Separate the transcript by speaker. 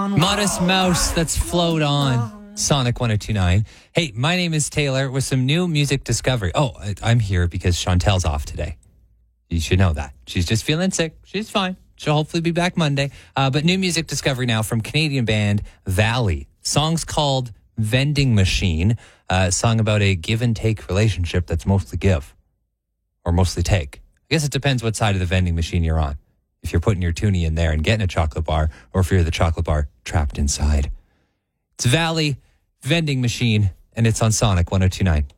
Speaker 1: Modest Mouse, that's Float On. Sonic 1029. Hey, my name is Taylor with some new music discovery. Oh, I'm here because Chantel's off today. You should know that. She's just feeling sick. She's fine. She'll hopefully be back Monday. But new music discovery now from Canadian band Valley. Song's called Vending Machine. A song about a give and take relationship that's mostly give or mostly take. I guess it depends what side of the vending machine you're on. If you're putting your toonie in there and getting a chocolate bar, or if you're the chocolate bar trapped inside. It's Valley, Vending Machine, and it's on Sonic 1029.